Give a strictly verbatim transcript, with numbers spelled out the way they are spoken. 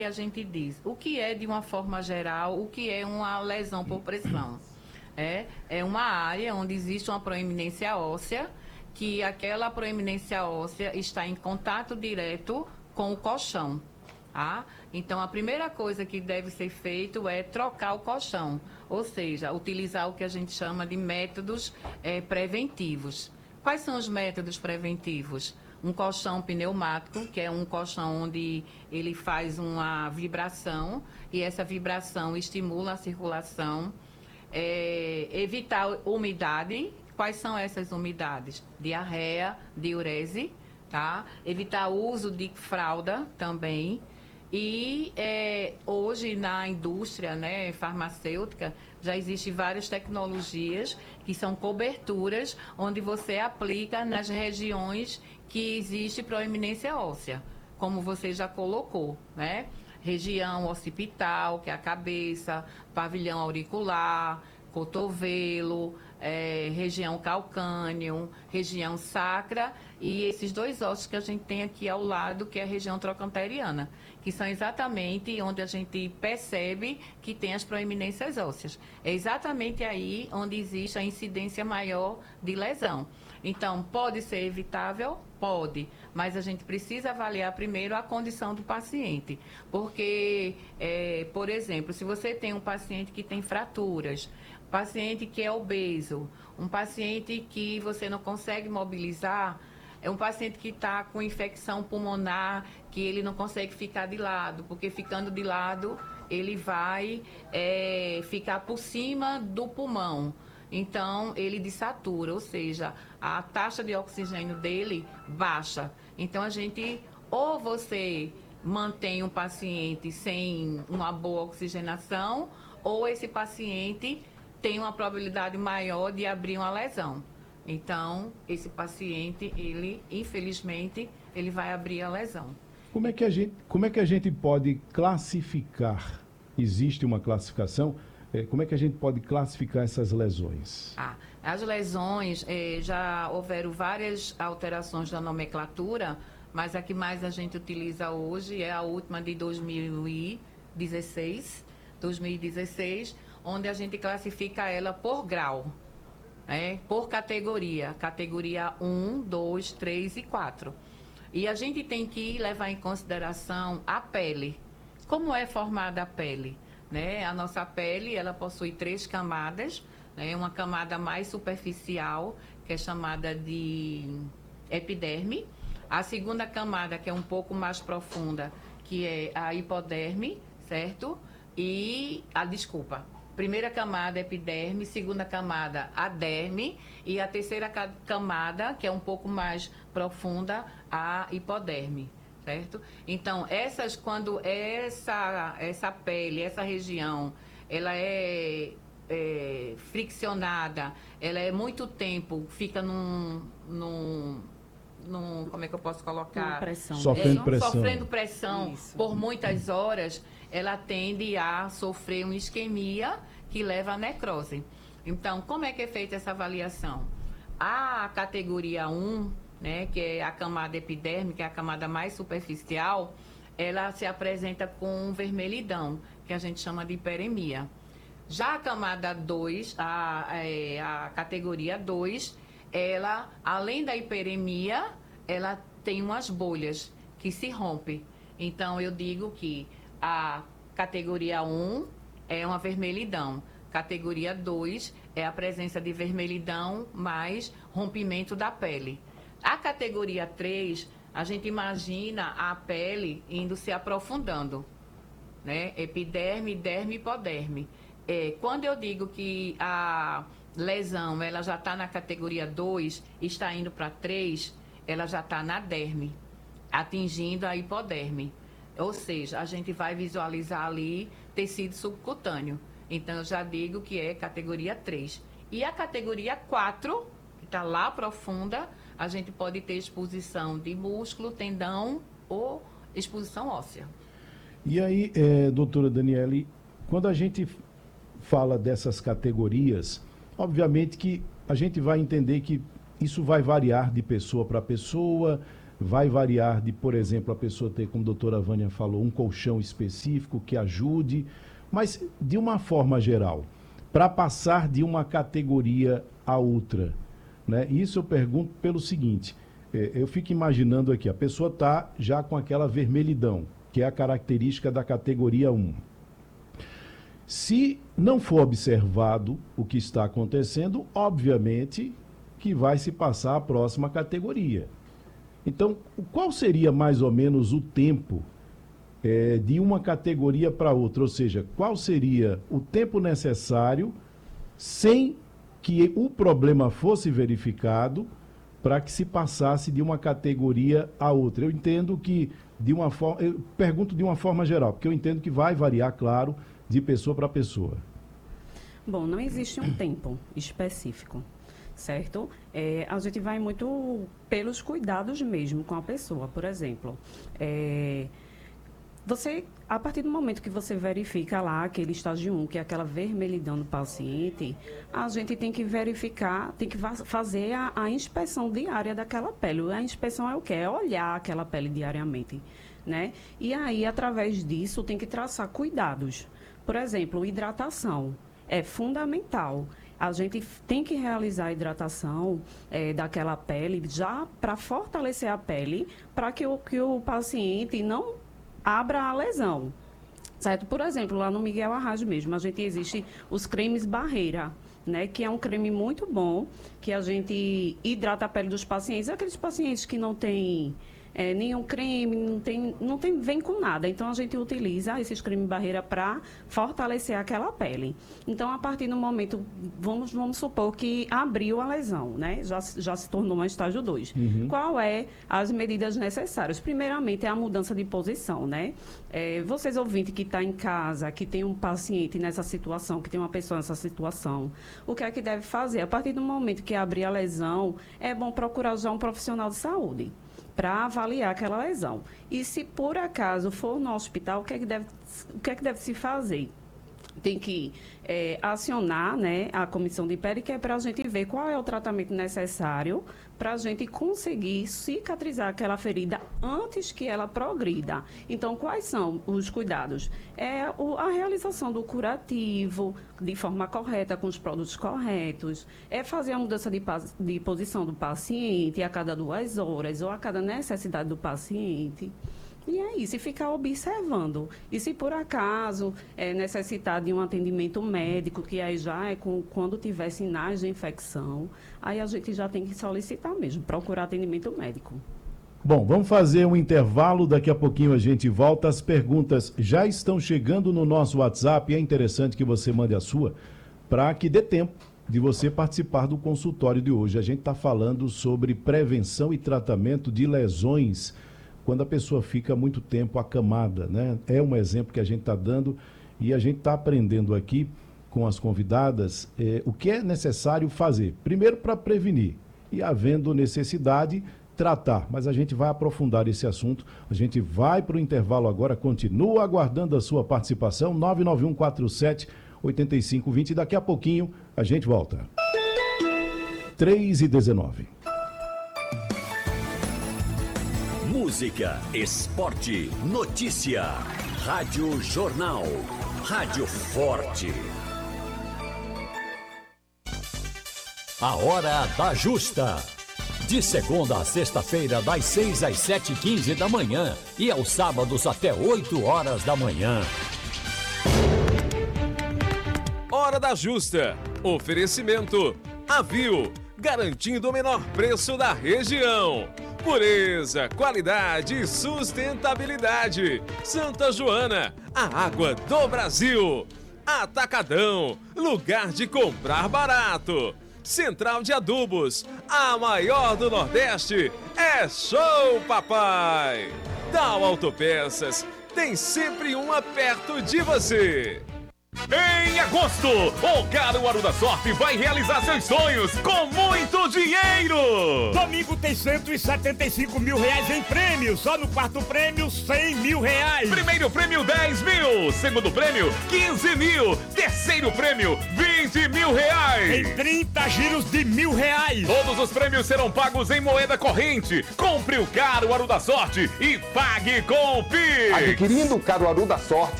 a gente diz, o que é, de uma forma geral, o que é uma lesão por pressão? É, é uma área onde existe uma proeminência óssea, que aquela proeminência óssea está em contato direto com o colchão. Tá? Então, a primeira coisa que deve ser feito é trocar o colchão, ou seja, utilizar o que a gente chama de métodos é, preventivos. Quais são os métodos preventivos? Um colchão pneumático, que é um colchão onde ele faz uma vibração e essa vibração estimula a circulação. É, evitar umidade. Quais são essas umidades? Diarreia, diurese, tá? Evitar o uso de fralda também. E é, hoje na indústria, né, farmacêutica já existem várias tecnologias que são coberturas onde você aplica nas regiões que existe proeminência óssea, como você já colocou, né? Região occipital, que é a cabeça, pavilhão auricular, cotovelo, é, região calcâneo, região sacra e esses dois ossos que a gente tem aqui ao lado, que é a região trochanteriana, que são exatamente onde a gente percebe que tem as proeminências ósseas. É exatamente aí onde existe a incidência maior de lesão. Então, pode ser evitável? Pode, mas a gente precisa avaliar primeiro a condição do paciente. Porque, é, por exemplo, se você tem um paciente que tem fraturas, paciente que é obeso, um paciente que você não consegue mobilizar, é um paciente que está com infecção pulmonar, que ele não consegue ficar de lado, porque ficando de lado, ele vai é, ficar por cima do pulmão. Então, ele desatura, ou seja, a taxa de oxigênio dele baixa. Então, a gente, ou você mantém um paciente sem uma boa oxigenação, ou esse paciente tem uma probabilidade maior de abrir uma lesão. Então, esse paciente, ele, infelizmente, ele vai abrir a lesão. Como é que a gente, como é que a gente pode classificar? Existe uma classificação? É, como é que a gente pode classificar essas lesões? Ah, as lesões, eh, já houveram várias alterações da nomenclatura, mas a que mais a gente utiliza hoje é a última de dois mil e dezesseis, dois mil e dezesseis, onde a gente classifica ela por grau, né? Por categoria, categoria um, dois, três e quatro. E a gente tem que levar em consideração a pele. Como é formada a pele? Né? A nossa pele, ela possui três camadas, né? Uma camada mais superficial, que é chamada de epiderme. A segunda camada, que é um pouco mais profunda, que é a hipoderme, certo? E a desculpa. Primeira camada, epiderme, segunda camada, a derme, e a terceira camada, que é um pouco mais profunda, a hipoderme. Certo? Então, essas, quando essa, essa pele, essa região, ela é, é friccionada, ela é muito tempo, fica num, num, num como é que eu posso colocar? Pressão. Sofrendo É, pressão. Sofrendo pressão Isso. por muitas horas, ela tende a sofrer uma isquemia que leva à necrose. Então, como é que é feita essa avaliação? A categoria um, né, que é a camada epidérmica, é a camada mais superficial, ela se apresenta com vermelhidão, que a gente chama de hiperemia. Já a camada dois, a, a, a categoria dois, ela, além da hiperemia, ela tem umas bolhas que se rompem. Então, eu digo que a categoria um é uma vermelhidão. Categoria dois é a presença de vermelhidão mais rompimento da pele. A categoria três, a gente imagina a pele indo se aprofundando, né? Epiderme, derme e hipoderme. É, quando eu digo que a lesão ela já está na categoria dois, está indo para três, ela já está na derme, atingindo a hipoderme. Ou seja, a gente vai visualizar ali tecido subcutâneo. Então, eu já digo que é categoria três. E a categoria quatro, que está lá profunda, a gente pode ter exposição de músculo, tendão ou exposição óssea. E aí, é, doutora Daniele, quando a gente fala dessas categorias, obviamente que a gente vai entender que isso vai variar de pessoa para pessoa, vai variar de, por exemplo, a pessoa ter, como a doutora Vânia falou, um colchão específico que ajude, mas de uma forma geral, para passar de uma categoria a outra, né? Isso eu pergunto pelo seguinte, eh, eu fico imaginando aqui, a pessoa está já com aquela vermelhidão, que é a característica da categoria um. Se não for observado o que está acontecendo, obviamente que vai se passar à próxima categoria. Então, qual seria mais ou menos o tempo é, de uma categoria para outra? Ou seja, qual seria o tempo necessário sem que o problema fosse verificado para que se passasse de uma categoria a outra? Eu entendo que, de uma forma, eu pergunto de uma forma geral, porque eu entendo que vai variar, claro, de pessoa para pessoa. Bom, não existe um tempo específico, certo? É, a gente vai muito pelos cuidados mesmo com a pessoa. Por exemplo, é, você, a partir do momento que você verifica lá aquele estágio um, que é aquela vermelhidão do paciente, a gente tem que verificar, tem que fazer a, a inspeção diária daquela pele. A inspeção é o quê? É olhar aquela pele diariamente, né? E aí, através disso, tem que traçar cuidados. Por exemplo, hidratação é fundamental. A gente tem que realizar a hidratação é, daquela pele já para fortalecer a pele, para que o, que o paciente não abra a lesão, certo? Por exemplo, lá no Miguel Arraes mesmo, a gente existe os cremes barreira, né? Que é um creme muito bom, que a gente hidrata a pele dos pacientes, aqueles pacientes que não têm É, nenhum creme, não tem, não tem, vem com nada. Então, a gente utiliza esses cremes barreira para fortalecer aquela pele. Então, a partir do momento, vamos, vamos supor que abriu a lesão, né? Já, já se tornou um estágio dois. Uhum. Qual é as medidas necessárias? Primeiramente, é a mudança de posição, né? É, vocês ouvintes que estão tá em casa, que tem um paciente nessa situação, que tem uma pessoa nessa situação, o que é que deve fazer? A partir do momento que abrir a lesão, é bom procurar já um profissional de saúde para avaliar aquela lesão. E se por acaso for no hospital, o que é que deve, o que é que deve se fazer? Tem que é, acionar, né, a comissão de pele, que é para a gente ver qual é o tratamento necessário para a gente conseguir cicatrizar aquela ferida antes que ela progrida. Então, quais são os cuidados? É o, a realização do curativo de forma correta, com os produtos corretos, é fazer a mudança de, de posição do paciente a cada duas horas ou a cada necessidade do paciente. E é isso, e ficar observando. E se por acaso é, necessitar de um atendimento médico, que aí já é com, quando tiver sinais de infecção, aí a gente já tem que solicitar mesmo, procurar atendimento médico. Bom, vamos fazer um intervalo, daqui a pouquinho a gente volta. As perguntas já estão chegando no nosso WhatsApp, é interessante que você mande a sua, para que dê tempo de você participar do consultório de hoje. A gente está falando sobre prevenção e tratamento de lesões quando a pessoa fica muito tempo acamada, né? É um exemplo que a gente está dando e a gente está aprendendo aqui com as convidadas eh, o que é necessário fazer. Primeiro, para prevenir e, havendo necessidade, tratar. Mas a gente vai aprofundar esse assunto. A gente vai para o intervalo agora, continua aguardando a sua participação, nove nove um quatro sete oito cinco dois zero. Daqui a pouquinho a gente volta. três e dezenove. Música, esporte, notícia. Rádio Jornal. Rádio Forte. A Hora da Justa. De segunda a sexta-feira, das seis às sete e quinze da manhã. E aos sábados até oito horas da manhã. Hora da Justa. Oferecimento. Avio. Garantindo o menor preço da região. Pureza, qualidade e sustentabilidade. Santa Joana, a água do Brasil. Atacadão, lugar de comprar barato. Central de Adubos, a maior do Nordeste. É show, papai! Tal Autopeças, tem sempre uma perto de você. Em agosto, o Caruaru da Sorte vai realizar seus sonhos com muito dinheiro. Domingo tem cento e setenta e cinco mil reais em prêmio. Só no quarto prêmio, cem mil reais. Primeiro prêmio, dez mil. Segundo prêmio, quinze mil. Terceiro prêmio, vinte mil reais. Em trinta giros de mil reais. Todos os prêmios serão pagos em moeda corrente. Compre o Caruaru da Sorte e pague com o Pix. Adquirindo o Caruaru da Sorte,